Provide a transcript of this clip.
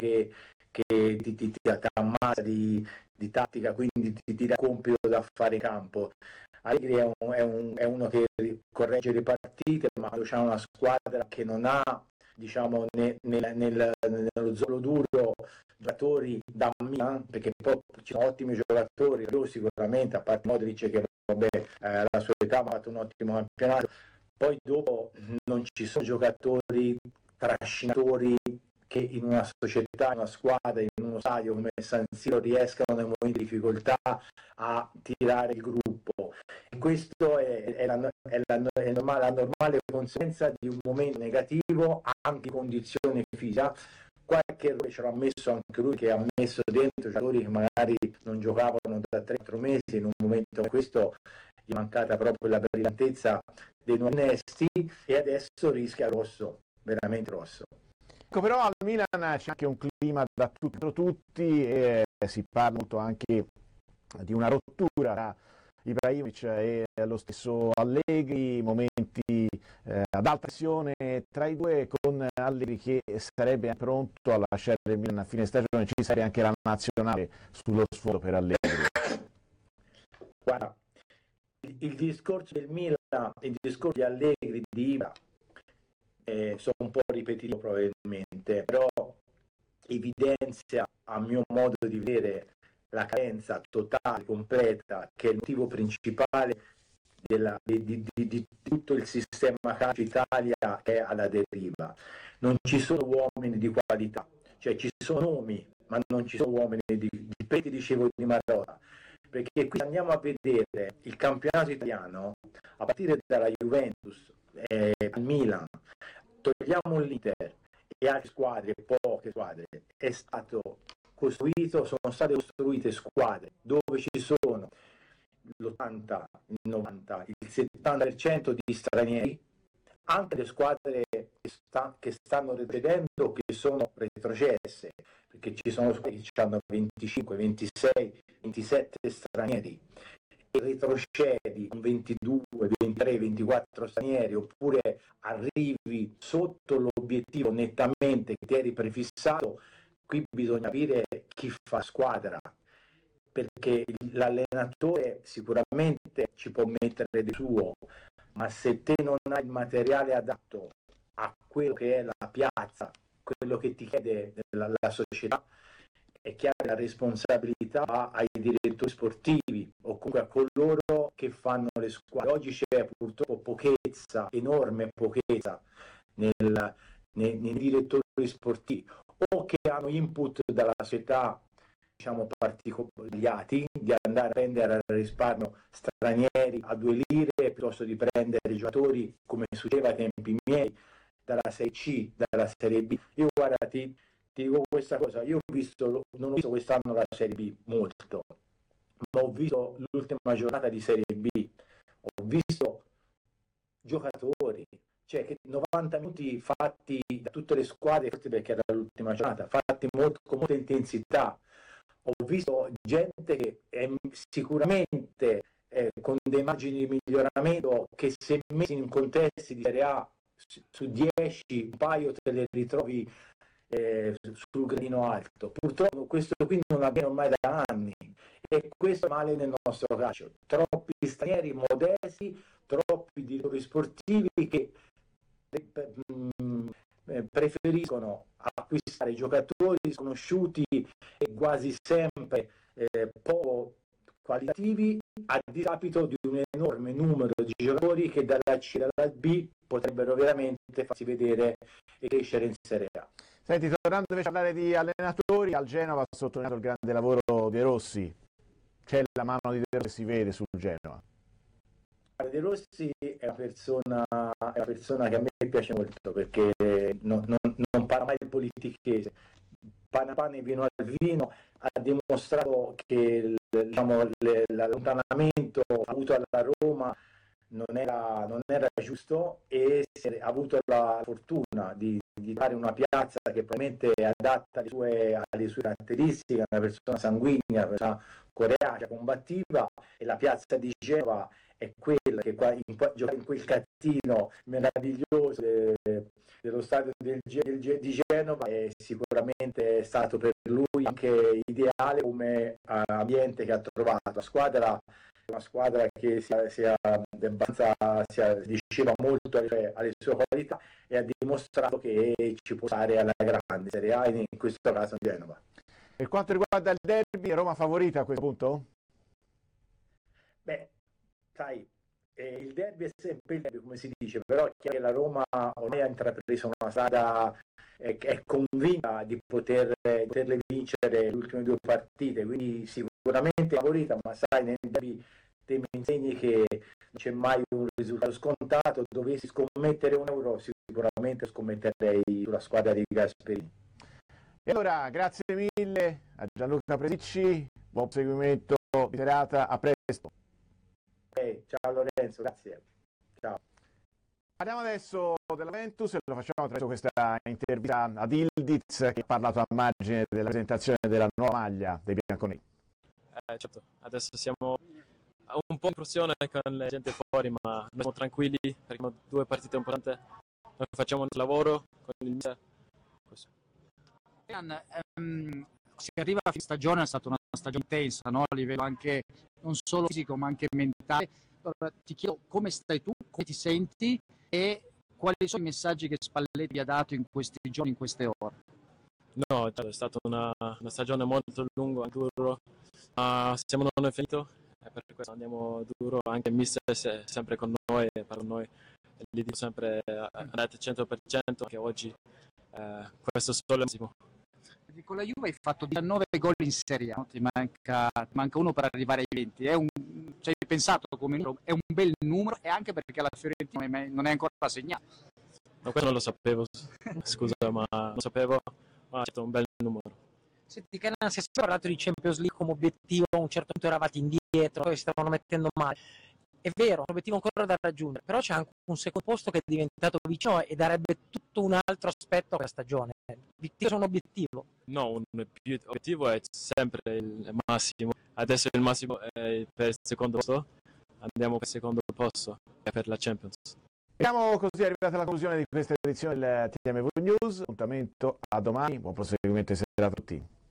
che ti ammazza di tattica, quindi ti dà compito da fare in campo. Allegri è uno che corregge le partite, ma c'è una squadra che non ha, diciamo, nello zolo duro giocatori da Milan, perché poi ci sono ottimi giocatori, io sicuramente, a parte Modric che vabbè, alla sua età ha fatto un ottimo campionato, poi dopo non ci sono giocatori trascinatori che in una società, in una squadra, in uno stadio come San Siro riescano nei momenti di difficoltà a tirare il gruppo. E questo è la normale conseguenza di un momento negativo anche in condizione fisica. Qualche errore ce l'ha messo anche lui, che ha messo dentro giocatori che magari non giocavano da 3-4 mesi, in un momento come questo gli è mancata proprio la brillantezza dei nuovi innesti e adesso rischia rosso, veramente rosso. Ecco, però al Milan c'è anche un clima da tutti e si parla molto anche di una rottura tra Ibrahimovic e lo stesso Allegri, momenti ad alta pressione tra i due, con Allegri che sarebbe pronto a lasciare il Milan a fine stagione. Ci sarebbe anche la nazionale sullo sfondo per Allegri. Guarda, il discorso del Milan, il discorso di Allegri, di Ibra, sono un po' ripetitivo probabilmente, però evidenzia, a mio modo di vedere, la carenza totale, completa, che è il motivo principale di tutto il sistema calcio Italia, che è alla deriva. Non ci sono uomini di qualità, cioè ci sono nomi, ma non ci sono uomini di Petti, dicevo, di Marotta, perché qui andiamo a vedere il campionato italiano, a partire dalla Juventus, al Milan, togliamo l'Inter e altre squadre, poche squadre, è stato costruito, sono state costruite squadre dove ci sono l'80, il 90, il 70% di stranieri, anche le squadre che stanno retrocedendo, che sono retrocesse, perché ci sono squadre che hanno 25, 26, 27 stranieri e retrocedi con 22, 23, 24 stranieri, oppure arrivi sotto l'obiettivo nettamente che ti eri prefissato. Qui bisogna capire chi fa squadra, perché l'allenatore sicuramente ci può mettere del suo, ma se te non hai il materiale adatto a quello che è la piazza, quello che ti chiede la società, è chiaro che la responsabilità va ai direttori sportivi o comunque a coloro che fanno le squadre. Oggi c'è purtroppo pochezza, enorme pochezza nei direttori sportivi, o che hanno input dalla società, diciamo, particolari, di andare a prendere al risparmio stranieri a 2 lire piuttosto di prendere giocatori, come succedeva ai tempi miei, dalla Serie C, dalla Serie B. Io guarda, ti dico questa cosa, io non ho visto quest'anno la Serie B molto, ma ho visto l'ultima giornata di Serie B, ho visto giocatori, cioè che 90 minuti fatti da tutte le squadre, forse perché era l'ultima giornata, fatti con molta intensità. Ho visto gente che sicuramente con dei margini di miglioramento, che se messi in contesti di Serie A su 10 un paio te le ritrovi sul gradino alto. Purtroppo questo qui non avviene ormai da anni, e questo è male nel nostro calcio. Troppi stranieri modesti, troppi direttori sportivi che preferiscono acquistare giocatori sconosciuti e quasi sempre poco qualitativi, a discapito di un enorme numero di giocatori che dalla C e dalla B potrebbero veramente farsi vedere e crescere in Serie A. Senti, tornando invece a parlare di allenatori, al Genova ha sottolineato il grande lavoro di De Rossi. C'è la mano di De Rossi che si vede sul Genova. De Rossi è una persona che a me piace molto, perché non parla mai di politichese, pane pane, vino al vino. Ha dimostrato che l'allontanamento avuto alla Roma non era giusto, e ha avuto la fortuna di dare una piazza che probabilmente è adatta alle sue caratteristiche, una persona sanguigna, una persona coraggiosa, combattiva, e la piazza di Genova è quella che giocare in quel cazzino meraviglioso dello stadio di Genova è sicuramente stato per lui anche ideale come ambiente che ha trovato. La squadra è una squadra che si diceva molto alle sue qualità e ha dimostrato che ci può stare alla grande Serie A, in questo caso Genova. Per quanto riguarda il derby, è Roma favorita a questo punto? Beh, sai, il derby è sempre il derby, come si dice, però è chiaro che la Roma ormai ha intrapreso una strada, è convinta di poterle vincere le ultime 2 partite, quindi sicuramente favorita, ma sai, nel derby te mi insegni che non c'è mai un risultato scontato. Dovessi scommettere €1, sicuramente scommetterei sulla squadra di Gasperini. E allora, grazie mille a Gianluca Presicci, buon seguimento di serata, a presto. Ciao Lorenzo, grazie. Ciao. Parliamo adesso della Juventus e lo facciamo attraverso questa intervista ad Ildiz che ha parlato a margine della presentazione della nuova maglia dei bianconeri. Certo, adesso siamo un po' in pressione con la gente fuori, ma noi siamo tranquilli perché abbiamo 2 partite importanti, noi facciamo il lavoro con il mister. Si arriva a fine stagione, è stata una stagione intensa, no? A livello anche non solo fisico ma anche mentale. Allora, ti chiedo come stai tu, come ti senti e quali sono i messaggi che Spalletti vi ha dato in questi giorni, in queste ore? No, è stata una stagione molto lunga, duro, ma siamo non è finito e per questo andiamo duro, anche il mister è sempre con noi e per noi gli dico sempre andate 100% che oggi questo solo è il massimo. Con la Juve hai fatto 19 gol in Serie A, no? Ti manca uno per arrivare ai 20. Ci hai pensato come numero, è un bel numero e anche perché la Fiorentina non è ancora segnato. No, questo non lo sapevo, scusa, ma non sapevo, ma è stato un bel numero. Senti, Kenan, si è sempre parlato di Champions League come obiettivo, a un certo punto eravate indietro, poi si stavano mettendo male. È vero, un obiettivo ancora da raggiungere, però c'è anche un secondo posto che è diventato vicino e darebbe tutto un altro aspetto a questa stagione. È un obiettivo. No, un obiettivo è sempre il massimo. Adesso il massimo è per il secondo posto. Andiamo per il secondo posto e per la Champions. Siamo così arrivati alla conclusione di questa edizione del TMV News. Appuntamento a domani. Buon proseguimento di serata a tutti.